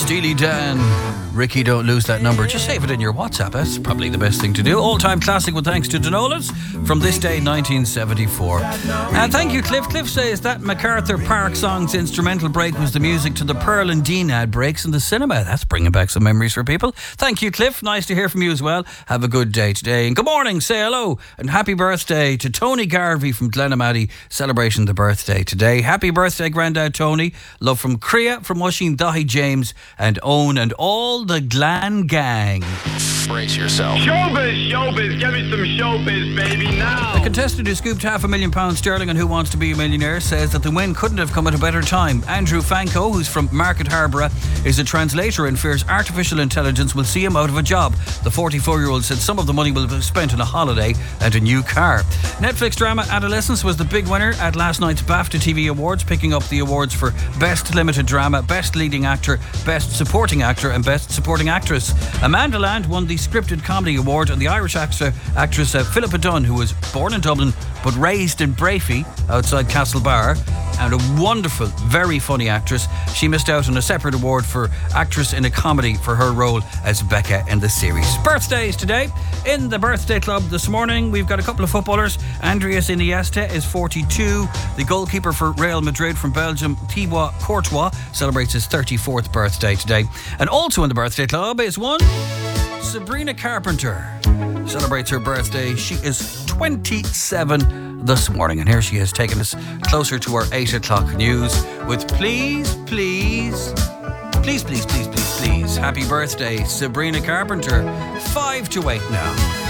Steely Dan. Ricky, don't lose that number. Just save it in your WhatsApp. That's probably the best thing to do. All-time classic with thanks to Denolas from this day, 1974. Thank you, Cliff. Cliff says that MacArthur Park song's instrumental break was the music to the Pearl and Dean ad breaks in the cinema. That's bringing back some memories for people. Thank you, Cliff. Nice to hear from you as well. Have a good day today. And good morning, say hello, and happy birthday to Tony Garvey from Glenamaddy, celebrating the birthday today. Happy birthday, Grandad Tony. Love from Crea, from Washington, Dahi James, and Owen, and all the Glan gang. Brace yourself. Showbiz, give me some showbiz, baby, now. The contestant who scooped £500,000 sterling on Who Wants to Be a Millionaire says that the win couldn't have come at a better time. Andrew Fanco, who's from Market Harborough, is a translator and fears artificial intelligence will see him out of a job. The 44-year-old said some of the money will be spent on a holiday and a new car. Netflix drama Adolescence was the big winner at last night's BAFTA TV Awards, picking up the awards for Best Limited Drama, Best Leading Actor, Best Supporting Actor and Best Supporting Actress. Amanda Land won the Scripted Comedy Award, and the Irish actress Philippa Dunn, who was born in Dublin but raised in Brafey outside Castlebar, and a wonderful, very funny actress. She missed out on a separate award for Actress in a Comedy for her role as Becca in the series. Birthdays today. In the birthday club this morning, we've got a couple of footballers. Andreas Iniesta is 42. The goalkeeper for Real Madrid from Belgium, Thibaut Courtois, celebrates his 34th birthday today. And also in the birthday club is one Sabrina Carpenter. Celebrates her birthday. She is 27 this morning, and here she is taking us closer to our 8 o'clock news with please, happy birthday, Sabrina Carpenter. 7 to 8 now.